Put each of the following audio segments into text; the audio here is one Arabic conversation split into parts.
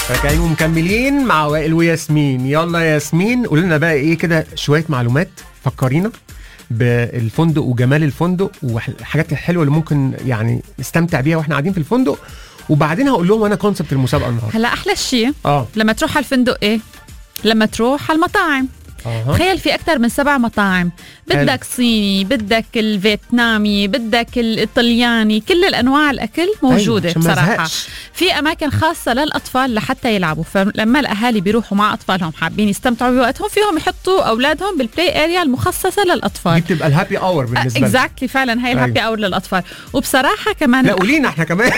راجعين ومكملين مع وائل وياسمين. يلا يا ياسمين قول لنا بقى ايه كده شويه معلومات، فكرينا بالفندق وجمال الفندق والحاجات الحلوه اللي ممكن يعني نستمتع بيها واحنا قاعدين في الفندق، وبعدين هقول لهم انا كونسبت المسابقه النهارده. هلا احلى شيء لما تروح على الفندق ايه؟ لما تروح على المطاعم. تخيل في أكثر من 7 مطاعم، بدك صيني، بدك الفيتنامي، بدك الإيطالياني، كل الأنواع الأكل موجودة. بصراحة في أماكن خاصة للأطفال لحتى يلعبوا، فلما الأهالي بيروحوا مع أطفالهم حابين يستمتعوا بوقتهم فيهم يحطوا أولادهم بالبلاي اريا المخصصة للأطفال. دي بتبقى الهابي اور بالنسبة لنا. اكزاكتلي فعلا هي الهابي اور للأطفال. وبصراحة كمان لا قولينا احنا كمان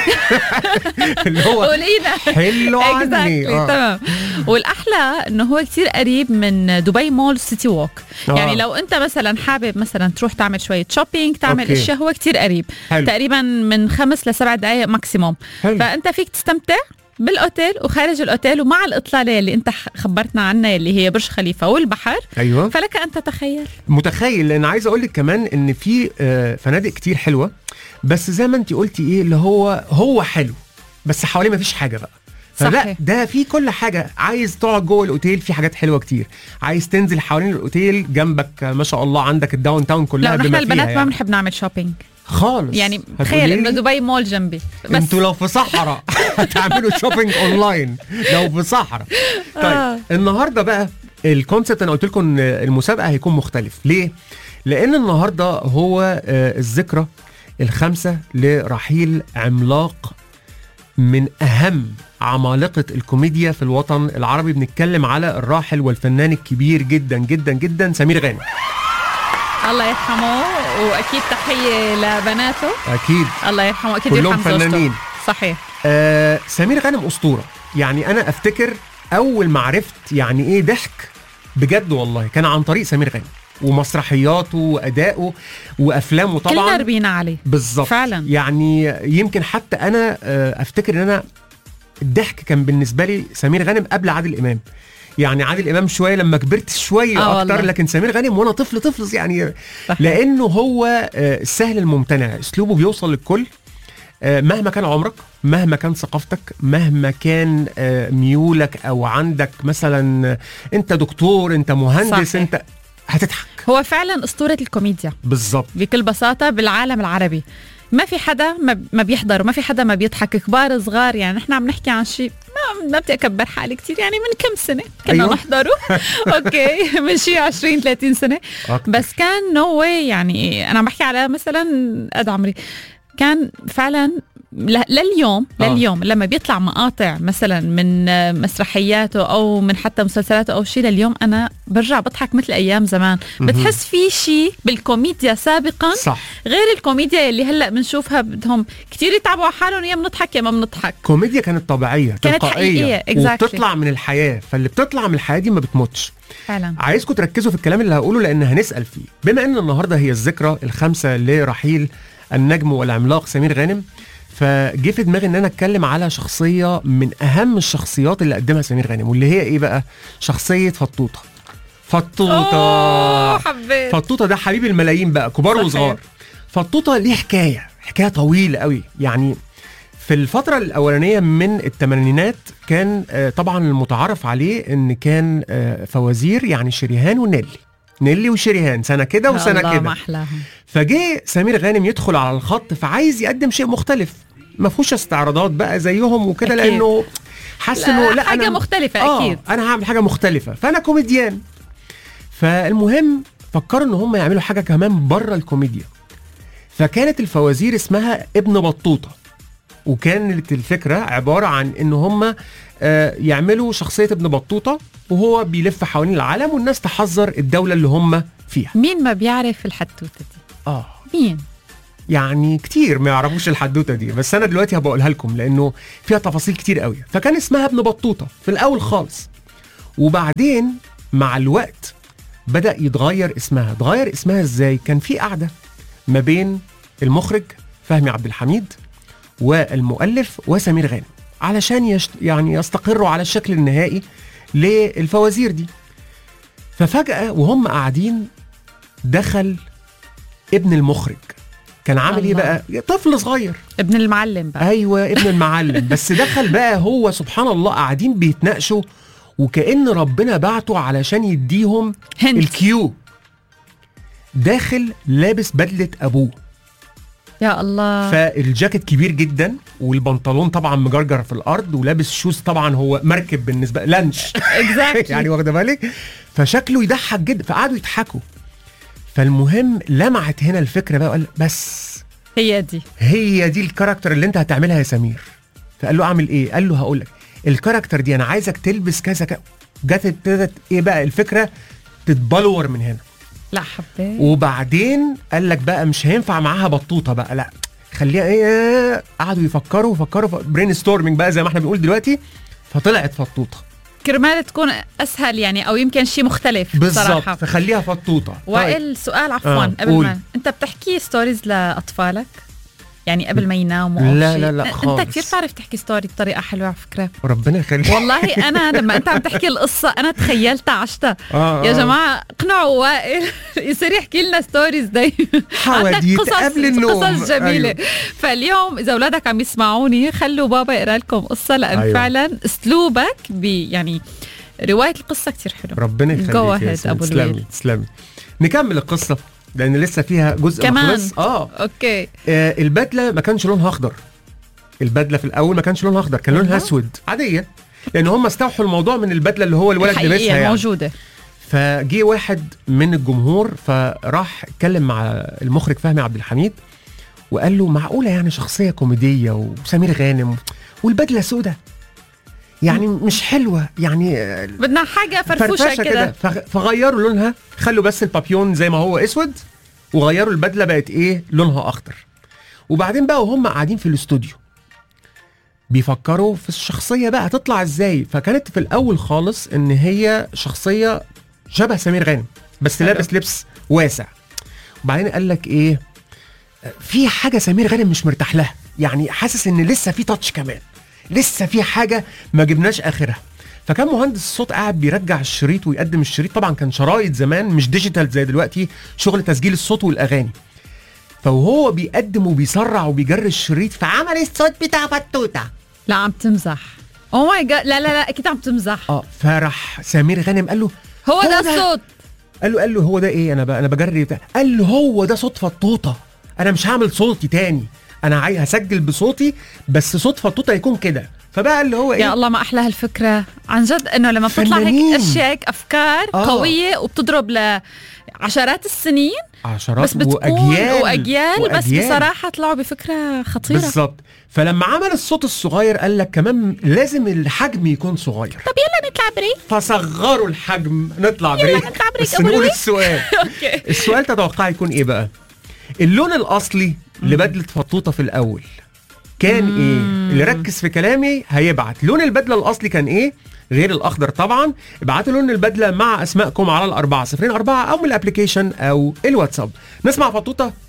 اللي هو قولينا حلو عني. تمام. والأحلى إنه هو كتير قريب من دبي مول سيتي ووك. يعني لو انت مثلا حابب مثلا تروح تعمل شوية شوبينج تعمل اشياء، هو كتير قريب. حلو. تقريبا من 5 ل7 دقائق ماكسيموم. فانت فيك تستمتع بالاوتيل وخارج الاوتيل ومع الاطلالة اللي انت خبرتنا عنها اللي هي برج خليفة والبحر. ايوه. فلك ان تتخيل. متخيل، لان عايز اقول لك كمان ان في فنادق كتير حلوة، بس زي ما انت قلتي ايه اللي هو حلو بس حواليه ما فيش حاجة بقى. فلا ده في كل حاجة. عايز تقعد جوه الاوتيل في حاجات حلوة كتير، عايز تنزل حوالين الاوتيل جنبك ما شاء الله عندك الداون تاون كلها. لا نحن البنات يعني ما بنحب نعمل شوبينج خالص. يعني تخيل انه دبي مول جنبي. انتوا لو في صحراء هتعملوا شوبينج اونلاين لو في صحراء. طيب النهارده بقى الكونسبت انا قلت لكم ان المسابقة هيكون مختلف. ليه؟ لان النهارده هو الذكرى ال5 لرحيل عملاق من أهم عمالقة الكوميديا في الوطن العربي. بنتكلم على الراحل والفنان الكبير جدا جدا جدا سمير غانم. الله يرحمه، وأكيد تحية لبناته. أكيد الله يرحمه، أكيد كلهم فنانين. صحيح. سمير غانم أسطورة. يعني أنا أفتكر أول ما عرفت يعني إيه ضحك بجد والله كان عن طريق سمير غانم ومسرحياته وأدائه وأفلامه طبعا. كلنا ربينا عليه بالظبط فعلا. يعني يمكن حتى أنا أفتكر إن أنا الضحك كان بالنسبة لي سمير غانم قبل عادل إمام. يعني عادل إمام شوية لما كبرت شوية أكتر والله. لكن سمير غانم وأنا طفل يعني صحيح. لأنه هو السهل الممتنع، أسلوبه بيوصل للكل مهما كان عمرك، مهما كان ثقافتك، مهما كان ميولك أو عندك مثلا أنت دكتور أنت مهندس صحيح. أنت هتضحك. هو فعلا أسطورة الكوميديا بالظبط بكل بساطة بالعالم العربي. ما في حدا ما بيحضر وما في حدا ما بيضحك، كبار صغار. يعني نحن عم نحكي عن شيء ما بدي أكبر حالي كتير، يعني من كم سنة كنا أيوة. نحضره أوكي من شيء 20-30 سنة أكتر. بس كان نو واي. يعني أنا بحكي على مثلا قد عمري كان فعلا لليوم لما بيطلع مقاطع مثلا من مسرحياته او من حتى مسلسلاته او شيء، لليوم انا برجع بضحك مثل ايام زمان. بتحس في شيء بالكوميديا سابقا صح. غير الكوميديا اللي هلا بنشوفها بدهم كتير يتعبوا على حالهم، يا بنضحك يا ما بنضحك. كوميديا كانت طبيعيه كانت حقيقيه وبتطلع من الحياه، فاللي بتطلع من الحياه دي ما بتموتش فعلا. عايزكم تركزوا في الكلام اللي هقوله لان هنسال فيه. بما ان النهارده هي الذكرى ال5 لرحيل النجم والعملاق سمير غانم، فجي في دماغي ان انا اتكلم على شخصيه من اهم الشخصيات اللي قدمها سمير غانم، واللي هي ايه بقى؟ شخصيه فطوطه. حبيت فطوطه ده حبيب الملايين بقى كبار وصغار. فطوطه ليه حكايه طويله قوي. يعني في الفتره الاولانيه من الثمانينات كان طبعا المتعارف عليه ان كان فوازير، يعني شريهان نيلي وشريهان سنة كده وسنة كده. فجي سمير غانم يدخل على الخط فعايز يقدم شيء مختلف ما فيهوش استعراضات بقى زيهم وكده، لأنه حاسس انه لا حاجة مختلفة أكيد أنا هعمل حاجة مختلفة، فأنا كوميديان. فالمهم فكروا ان هم يعملوا حاجة كمان بره الكوميديا، فكانت الفوازير اسمها ابن بطوطة. وكانت الفكرة عبارة عن ان هم يعملوا شخصية ابن بطوطة وهو بيلف حوالين العالم والناس تحذر الدولة اللي هم فيها. مين ما بيعرف الحدوتة دي؟ مين؟ يعني كتير ما يعرفوش الحدوتة دي، بس أنا دلوقتي هبقولها لكم لأنه فيها تفاصيل كتير قوي. فكان اسمها ابن بطوطة في الأول خالص، وبعدين مع الوقت بدأ يتغير اسمها. اتغير اسمها ازاي؟ كان في قعدة ما بين المخرج فهمي عبد الحميد والمؤلف وسمير غانم علشان يعني يستقروا على الشكل النهائي للفوازير دي. ففجأة وهم قاعدين دخل ابن المخرج كان عامل ايه بقى؟ طفل صغير، ابن المعلم بقى. ايوه ابن المعلم. بس دخل بقى هو سبحان الله قاعدين بيتناقشوا وكأن ربنا بعته علشان يديهم الكيو. داخل لابس بدلة ابوه، يا الله، فالجاكيت كبير جدا والبنطلون طبعا مجرجر في الارض ولابس شوز طبعا هو مركب بالنسبه لانش يعني واخده بالك، فشكله يضحك جدا، فقعدوا يضحكوا. فالمهم لمعت هنا الفكره بقى وقال بس هي دي الكاركتر اللي انت هتعملها يا سمير. فقال له اعمل ايه؟ قال له هقول لك الكاركتر دي انا عايزك تلبس كذا كذا. جت ابتدت ايه بقى الفكره تتبلور من هنا. لا حبيت. وبعدين قال لك بقى مش هينفع معاها بطوطه بقى، لا خليها ايه. قعدوا يفكروا برين ستورمينج بقى زي ما احنا بنقول دلوقتي، فطلعت فطوطه كرمال تكون اسهل يعني، او يمكن شيء مختلف بالظبط، فخليها فطوطه. وائل سؤال عفوا قبل ما انت بتحكي ستوريز لاطفالك يعني قبل ما يناموا او لا لا لا خالص. انت كثير بتعرف تحكي ستوري بطريقه حلوه على فكره، ربنا يخليك. والله انا لما انت عم تحكي القصه انا تخيلتها عشتها. يا جماعه اقنعوا وائل يصير يحكي لنا ستوريز دايما، حواديت قبل النوم، قصص جميله. فاليوم اذا اولادك عم يسمعوني خلوا بابا يقرا لكم قصه، لان فعلا اسلوبك يعني روايه القصه كثير حلو. ربنا يخليك يا ابو تسلمي. نكمل القصه لان لسه فيها جزء كمان مخلص. اوكي. البدله ما كانش لونها اخضر، البدله في الاول ما كانش لونها اخضر، كان لونها اسود عاديه، لان هم استوحوا الموضوع من البدله اللي هو الولد لابسها يعني موجوده. فجي واحد من الجمهور فراح اتكلم مع المخرج فهمي عبد الحميد وقال له معقوله يعني شخصيه كوميديه وسمير غانم والبدله سودة يعني مش حلوه يعني، بدنا حاجه فرفوشه كده. فغيروا لونها، خلوا بس البابيون زي ما هو اسود وغيروا البدله بقت ايه لونها اخضر. وبعدين بقى وهم قاعدين في الاستوديو بيفكروا في الشخصيه بقى هتطلع ازاي. فكانت في الاول خالص ان هي شخصيه شبه سمير غانم بس لابس لبس واسع. وبعدين قال لك ايه في حاجه سمير غانم مش مرتاح لها، يعني حاسس ان لسه في تاتش كمان، لسه في حاجه ما جبناش اخرها. فكان مهندس الصوت قاعد بيرجع الشريط ويقدم الشريط، طبعا كان شرايط زمان مش ديجيتال زي دلوقتي، شغل تسجيل الصوت والاغاني. فهو بيقدم وبيسرع وبيجري الشريط فعمل الصوت بتاع بطوطه. لا عم تمزح. او ماي جاد، لا لا لا اكيد عم تمزح. فراح سمير غانم قال له هو ده الصوت. قال له هو ده ايه؟ انا بجري بتاع. قال له هو ده صوت فطوطه، انا مش هعمل صوتي تاني، انا عايز هسجل بصوتي بس صوت فطوطه يكون كده. فبقى اللي هو ايه يا الله ما احلى هالفكره عن جد، انه لما بتطلع هيك اشياء هيك افكار قويه وبتضرب لعشرات السنين، عشرات بس واجيال بس بصراحه طلعوا بفكره خطيره بالظبط. فلما عمل الصوت الصغير قال لك كمان لازم الحجم يكون صغير. طب يلا نطلع بريك. فصغروا الحجم، نطلع بريك. بس نقول السؤال السؤال تتوقع يكون ايه بقى؟ اللون الاصلي لبدله فطوطه في الاول كان ايه؟ اللي ركز في كلامي هيبعت لون البدله الاصلي كان ايه غير الاخضر طبعا. ابعتوا لون البدله مع اسمائكم على 404 او من الابلكيشن او الواتساب. نسمع فطوطه